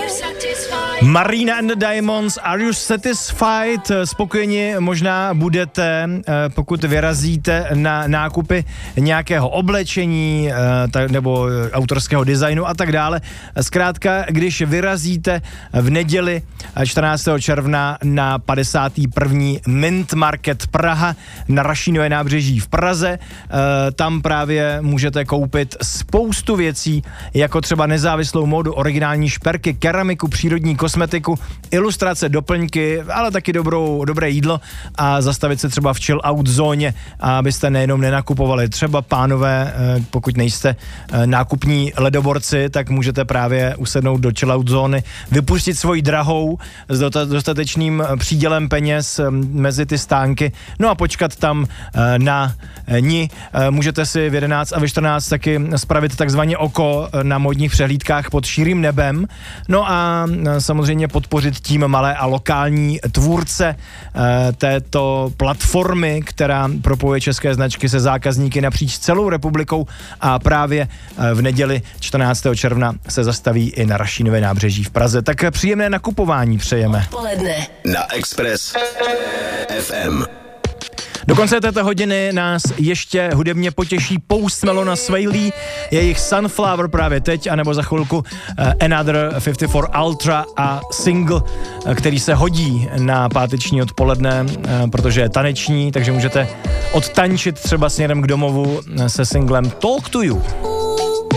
Marina and the Diamonds, Are You Satisfied? Spokojeni možná budete, pokud vyrazíte na nákupy nějakého oblečení nebo autorského designu a tak dále. Zkrátka, když vyrazíte v neděli 14. června na 51. Mint Market Praha na Rašínové nábřeží v Praze, tam právě můžete koupit spoustu věcí, jako třeba nezávislou módu, originální šperky, keramiku, přírodní kosmetiku, ilustrace, doplňky, ale taky dobré jídlo a zastavit se třeba v chill out zóně, abyste nejenom nenakupovali. Třeba pánové, pokud nejste nákupní ledoborci, tak můžete právě usednout do chill out zóny, vypustit svoji drahou s dostatečným přídělem peněz mezi ty stánky, no a počkat tam na ní. Můžete si v 11 a ve 14 taky spravit takzvaně oko na módních přehlídkách pod širým nebem, no a samozřejmě podpořit tím malé a lokální tvůrce této platformy, která propojuje české značky se zákazníky napříč celou republikou a právě v neděli 14. června se zastaví i na Rašínové nábřeží v Praze. Tak příjemné nakupování přejeme. Odpoledne Na Express FM. Do konce této hodiny nás ještě hudebně potěší Post Malone a Swae, jejich Sunflower právě teď, anebo za chvilku Another 54 Ultra a single, který se hodí na páteční odpoledne, protože je taneční, takže můžete odtančit třeba směrem k domovu se singlem Talk to You.